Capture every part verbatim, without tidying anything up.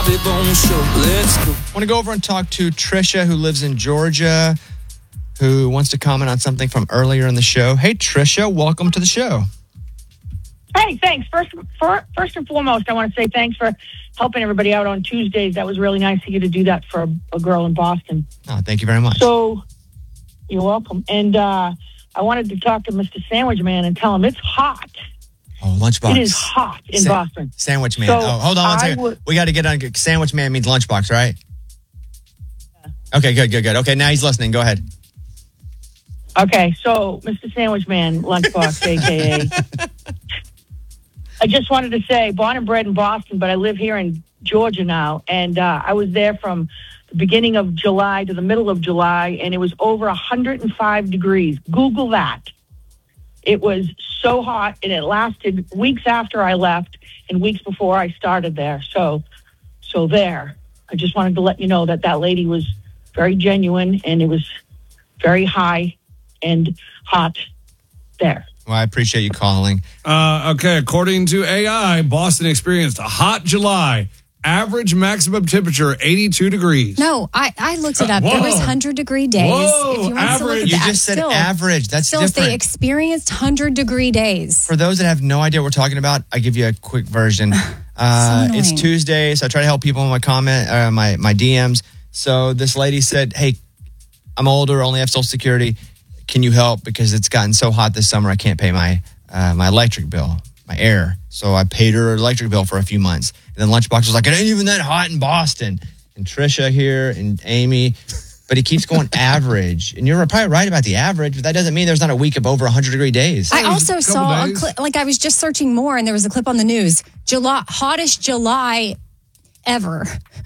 Flip on the show. Let's go. I want to go over and talk to Trisha, who lives in Georgia, who wants to comment on something from earlier in the show. Hey, Trisha, welcome to the show. Hey, thanks. First, for, first and foremost, I want to say thanks for helping everybody out on Tuesdays. That was really nice of you to do that for a, a girl in Boston. Oh, thank you very much. So, you're welcome. And uh, I wanted to talk to Mister Sandwich Man and tell him it's hot. Oh, Lunchbox. It is hot in Sa- Boston. Sandwich Man. So oh, hold on one I second. would- we got to get on. Sandwich Man means Lunchbox, right? Yeah. Okay, good, good, good. Okay, now he's listening. Go ahead. Okay, so Mister Sandwich Man, Lunchbox, a k a. I just wanted to say, born and bred in Boston, but I live here in Georgia now. And uh, I was there from the beginning of July to the middle of July, and it was over one hundred five degrees. Google that. It was so hot, and it lasted weeks after I left and weeks before I started there. So, so there. I just wanted to let you know that that lady was very genuine, and it was very high and hot there. Well, I appreciate you calling. Uh, okay, according to A I, Boston experienced a hot July. Average maximum temperature, eighty-two degrees. No, I, I looked it up. Whoa. There was one hundred degree days. Whoa, if you want to look average. at You that, just said still, average. That's still, different. they experienced one hundred degree days. For those that have no idea what we're talking about, I give you a quick version. Uh, So it's annoying. Tuesday, so I try to help people in my comment, uh, my my D Ms. So this lady said, "Hey, I'm older, only have Social Security. Can you help? Because it's gotten so hot this summer, I can't pay my uh, my electric bill, my air. So I paid her an electric bill for a few months. And then Lunchbox was like, it ain't even that hot in Boston. And Trisha here and Amy, but he keeps going average. And you're probably right about the average, but that doesn't mean there's not a week of over one hundred degree days. I It was a also couple saw a days. clip, like I was just searching more, and there was a clip on the news. July, hottest July ever.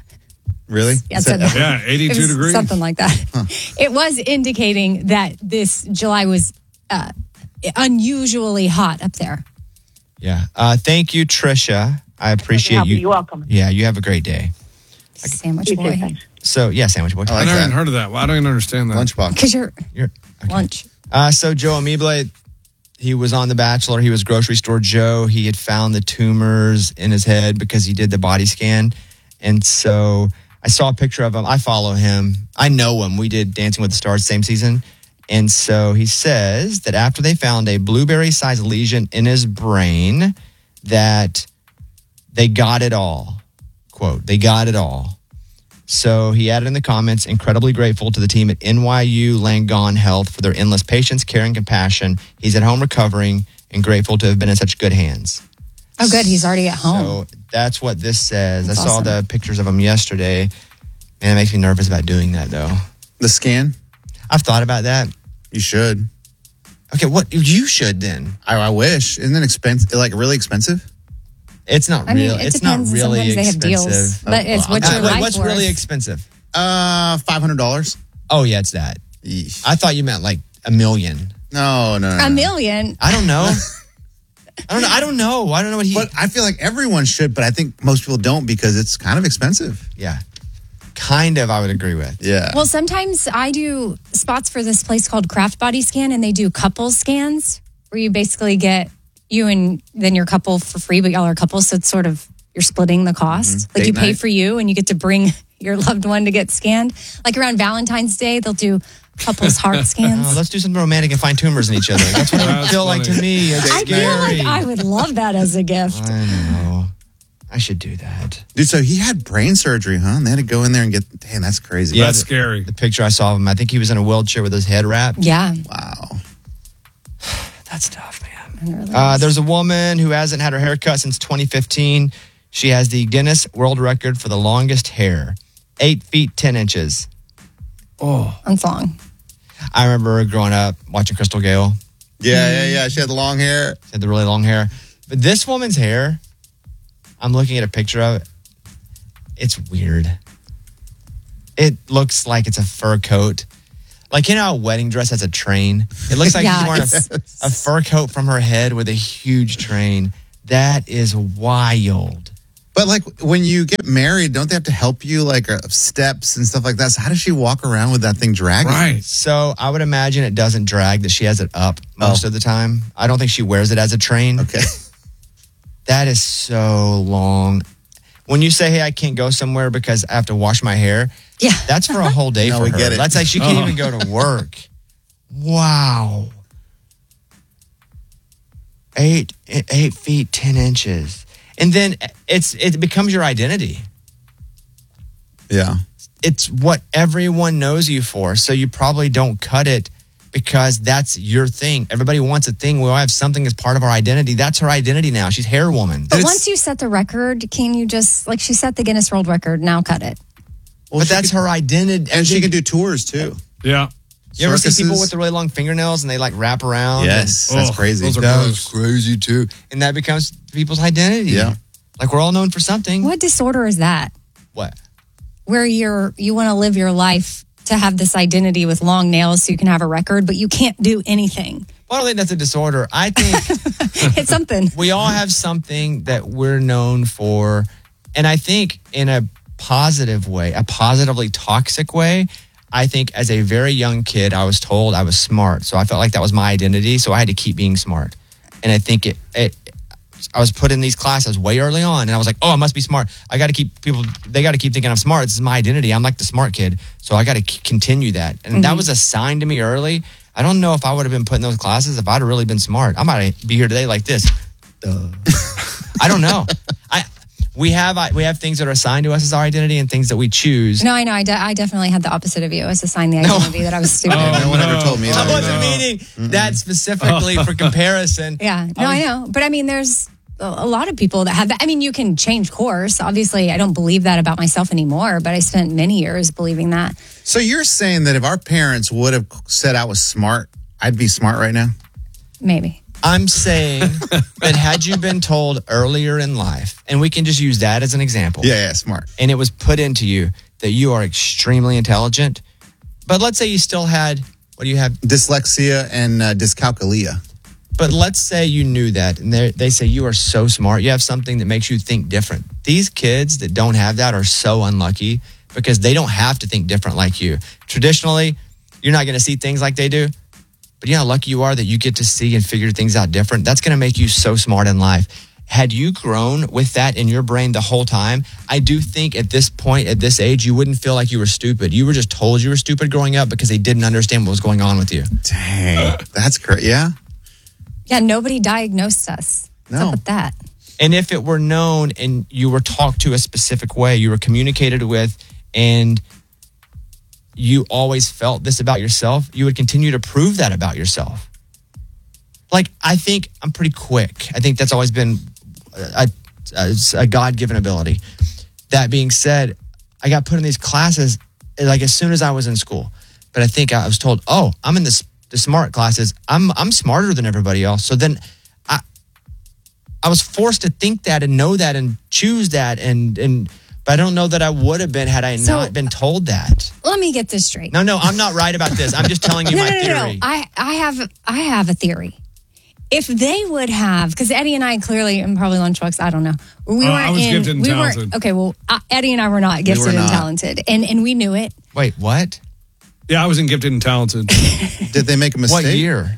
Really? Yeah, it said that. Yeah, It eighty-two was degrees. something like that. It was indicating that this July was uh, unusually hot up there. Yeah. Uh, thank you, Trisha. I appreciate you. You're welcome. Yeah, you have a great day. Sandwich You too, boy. thanks. So, yeah, Sandwich Boy. I I like never that. even heard of that. Well, I don't even understand that. Lunchbox. Because you're You're, okay. lunch. Uh, so, Joe Amible, he was on The Bachelor. He was grocery store Joe. He had found the tumors in his head because he did the body scan. And so I saw a picture of him. I follow him. I know him. We did Dancing with the Stars same season. And so he says that after they found a blueberry-sized lesion in his brain, that they got it all. Quote, they got it all. So he added in the comments, incredibly grateful to the team at N Y U Langone Health for their endless patience, care, and compassion. He's at home recovering and grateful to have been in such good hands. Oh, good. He's already at home. So that's what this says. That's I saw awesome. the pictures of him yesterday. Man, it makes me nervous about doing that, though. The scan? I've thought about that. You should. Okay, what you should then. I, I wish. Isn't it expensive? Like really expensive? It's not I mean, real. it It's not depends. really Sometimes they have expensive. deals, but it's what's Uh, your wait, life what's worth? really expensive? Uh, five hundred dollars. Oh, yeah, it's that. Yeesh. I thought you meant like a million. No, no, no. A no. million. I don't know. I don't know. I don't know. I don't know what he. But I feel like everyone should, but I think most people don't because it's kind of expensive. Yeah, kind of. I would agree with. Yeah. Well, sometimes I do spots for this place called Craft Body Scan, and they do couples scans where you basically get you and then your couple for free, but y'all are couples, so it's sort of you're splitting the cost. Mm-hmm. Like Date you pay night. for you, and you get to bring your loved one to get scanned. Like around Valentine's Day, they'll do couples heart scans. Oh, let's do something romantic and find tumors in each other. That's what it would That's feel like to funny. me. It's I scary. feel like I would love that as a gift. I know. I should do that. Dude, so he had brain surgery, huh? And they had to go in there and get, damn, that's crazy. Yeah. That's scary. The picture I saw of him, I think he was in a wheelchair with his head wrapped. Yeah. Wow. That's tough, man. It really Uh, is. there's a woman who hasn't had her hair cut since twenty fifteen. She has the Guinness World Record for the longest hair, eight feet ten inches. Oh, That's long. I remember growing up watching Crystal Gale. Yeah, yeah, yeah. She had the long hair. She had the really long hair. But this woman's hair, I'm looking at a picture of it. It's weird. It looks like it's a fur coat. Like, you know, how a wedding dress has a train. It looks like Yeah, she's wearing it's- a, a fur coat from her head with a huge train. That is wild. But like when you get married, don't they have to help you like uh, steps and stuff like that? So how does she walk around with that thing dragging? right. So I would imagine it doesn't drag, that she has it up most Oh. of the time. I don't think she wears it as a train. Okay. That is so long. When you say, hey, I can't go somewhere because I have to wash my hair, Yeah. that's for a whole day No, for we her. get it. That's like she can't even go to work. Wow. Eight, eight feet, ten inches. And then it's it becomes your identity. Yeah. It's what everyone knows you for. So you probably don't cut it because that's your thing. Everybody wants a thing. We all have something as part of our identity. That's her identity now. She's hair woman. But once you set the record, can you just, like, she set the Guinness World Record, now cut it. Well, But she that's could- her identity. And she can do tours too. Yeah. You ever see circuses. people with the really long fingernails and they like wrap around? Yes, And- that's Oh, crazy. those are That's gross. crazy too. And that becomes people's identity. Yeah. Like we're all known for something. What disorder is that? What? Where you're, you want to live your life to have this identity with long nails so you can have a record, but you can't do anything. Well, I don't think that's a disorder. I think It's something. we all have something that we're known for. And I think in a positive way, a positively toxic way, I think as a very young kid, I was told I was smart. So I felt like that was my identity. So I had to keep being smart. And I think it, it I was put in these classes way early on and I was like, oh, I must be smart. I got to keep people, they got to keep thinking I'm smart. This is my identity. I'm like the smart kid. So I got to c- continue that. And Mm-hmm. that was a sign to me early. I don't know if I would have been put in those classes if I'd have really been smart. I might be here today like this. Duh. I don't know. I we have I, we have things that are assigned to us as our identity and things that we choose. No, I know. I, de- I definitely had the opposite of you. I was assigned the identity that I was stupid. Oh, No one ever told me I that. wasn't meaning that specifically for comparison. Yeah, no, I know. But I mean, there's a a lot of people that have that. I mean, you can change course. Obviously, I don't believe that about myself anymore, but I spent many years believing that. So you're saying that if our parents would have said I was smart, I'd be smart right now? Maybe. I'm saying that had you been told earlier in life, and we can just use that as an example, Yeah, yeah, smart. and it was put into you that you are extremely intelligent, but let's say you still had, what do you have? Dyslexia and uh, dyscalculia. But let's say you knew that, and they they say you are so smart. You have something that makes you think different. These kids that don't have that are so unlucky because they don't have to think different like you. Traditionally, you're not going to see things like they do. But you know how lucky you are that you get to see and figure things out different? That's going to make you so smart in life. Had you grown with that in your brain the whole time, I do think at this point, at this age, you wouldn't feel like you were stupid. You were just told you were stupid growing up because they didn't understand what was going on with you. Dang, that's great. Yeah. Yeah, nobody diagnosed us. What's No. up with that? And if it were known and you were talked to a specific way, you were communicated with, and you always felt this about yourself, you would continue to prove that about yourself. Like, I think I'm pretty quick. I think that's always been a, a, a God-given ability. That being said, I got put in these classes like as soon as I was in school. But I think I was told, oh, I'm in this, the smart classes. I'm I'm smarter than everybody else. So then I I was forced to think that and know that and choose that. And, and but I don't know that I would have been had I So- not been told that. Let me get this straight. No, no, I'm not right about this. I'm just telling you no, my no, no, no, theory. no. I, I have I have a theory. If they would have, because Eddie and I clearly, and probably Lunchbox, I don't know. We Uh, weren't I was in, gifted and we talented. Weren't, okay, well, uh, Eddie and I were not gifted were and not. talented, and and we knew it. Wait, what? Yeah, I was in gifted and talented. Did they make a mistake? What year?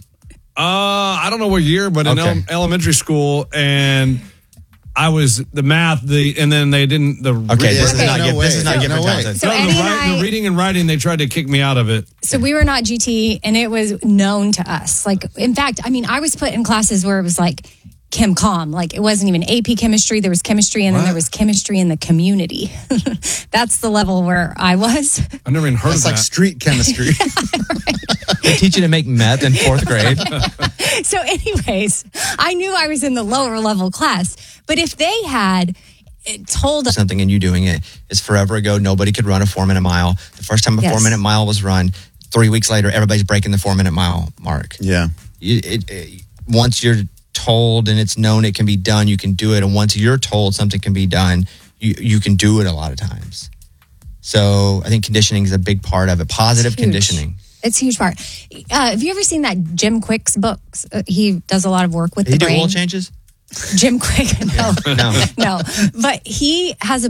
Uh, I don't know what year, but in Okay. ele- elementary school, and I was the math, the and then they didn't the Okay, this Okay. is not No gift. way. This is not No gift and way. talented. So no, Eddie the, and write- I- the reading and writing, they tried to kick me out of it. So we were not G T, and it was known to us. Like, in fact, I mean, I was put in classes where it was like Chem Com. Like, it wasn't even A P chemistry. There was chemistry, and then there was chemistry in the community. That's the level where I was. I've never even heard It's of like that. street chemistry. They teach you to make meth in fourth grade. So, anyways, I knew I was in the lower level class. But if they had uh, told us, Something and you doing it is forever ago. Nobody could run a four minute mile. The first time a Yes. four minute mile was run, three weeks later, everybody's breaking the four minute mile mark. yeah. It, it, it- once you're told and it's known it can be done, you can do it. And once you're told something can be done, you, you can do it a lot of times. So I think conditioning is a big part of it. Positive Huge. conditioning. it's a huge part. Uh, have you ever seen that Jim Quick's books? Uh, he does a lot of work with Did he the do brain. oil changes? Jim Quick, no, No. no. But he has a